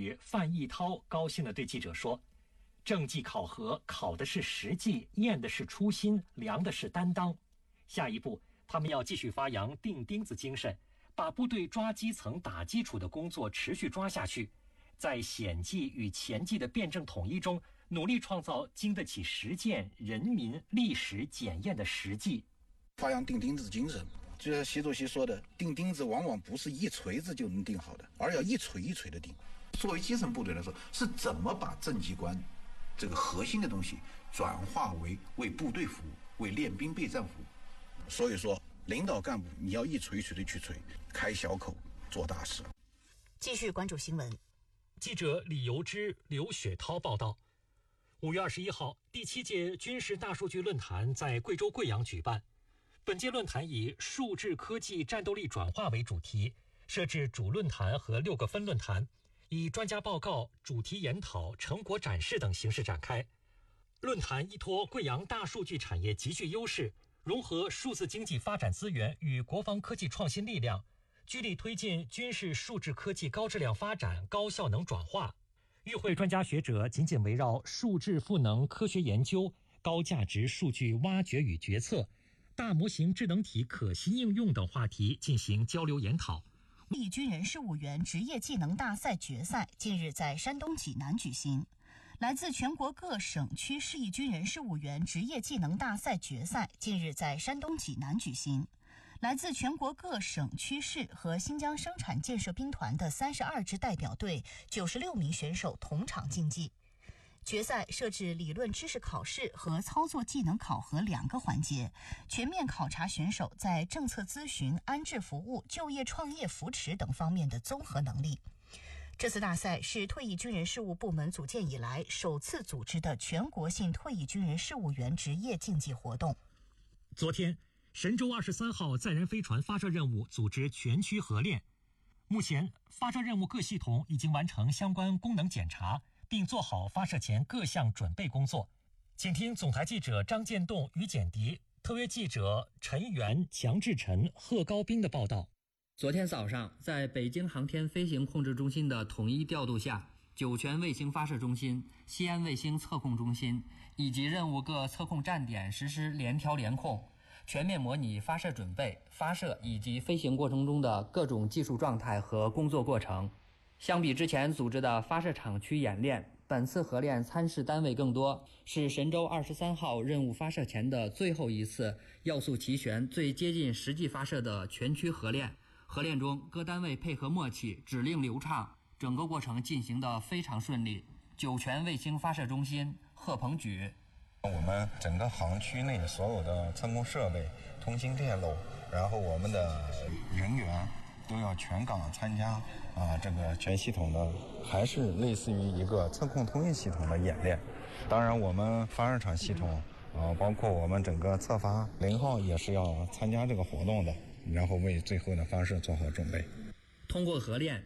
局范义涛高兴地对记者说，政绩考核考的是实际，验的是初心，量的是担当。下一步他们要继续发扬钉钉子精神，把部队抓基层打基础的工作持续抓下去，在显绩与前绩的辩证统一中，努力创造经得起实践、人民、历史检验的实际。 发扬钉钉子精神，就像习主席说的，钉钉子往往不是一锤子就能钉好的，而要一锤一锤的钉。作为基层部队来说，是怎么把政绩观这个核心的东西转化为部队服务，为练兵备战服务。所以说领导干部你要一锤一锤的去锤，开小口做大事。 继续关注新闻。 记者李由之、刘雪涛报道，5月21号，第7届军事大数据论坛在贵州贵阳举办。本届论坛以数字科技战斗力转化为主题，设置主论坛和6个分论坛，以专家报告、主题研讨、成果展示等形式展开。论坛依托贵阳大数据产业极具优势，融合数字经济发展资源与国防科技创新力量，聚力推进军事数字科技高质量发展、高效能转化。与会专家学者紧紧围绕数字赋能科学研究、高价值数据挖掘与决策、大模型智能体可行应用等话题进行交流研讨。 退役军人事务员职业技能大赛决赛近日在山东济南举行。来自全国各省区市役军人事务员职业技能大赛决赛近日在山东济南举行。来自全国各省区市和新疆生产建设兵团的32支代表队96名选手同场竞技。决赛设置理论知识考试和操作技能考核2个环节，全面考察选手在政策咨询、安置服务、就业创业扶持等方面的综合能力。这次大赛是退役军人事务部门组建以来首次组织的全国性退役军人事务员职业竞技活动。 昨天，神舟23号载人飞船发射任务组织全区合练。目前，发射任务各系统已经完成相关功能检查，并做好发射前各项准备工作。请听总台记者张建栋、于简迪，特约记者陈元、强志晨、贺高斌的报道。 昨天早上，在北京航天飞行控制中心的统一调度下，酒泉卫星发射中心、西安卫星测控中心以及任务各测控站点实施联调联控，全面模拟发射准备、发射以及飞行过程中的各种技术状态和工作过程。相比之前组织的发射场区演练，本次合练参试单位更多，是神舟23号任务发射前的最后一次要素齐全、最接近实际发射的全区合练。合练中，各单位配合默契，指令流畅，整个过程进行得非常顺利。酒泉卫星发射中心贺鹏举： 我们整个航区内所有的测控设备、通信电路，然后我们的人员都要全岗参加这个全系统的，还是类似于一个测控通信系统的演练。当然，我们发射场系统包括我们整个测发0号也是要参加这个活动的，然后为最后的发射做好准备。 通过合练，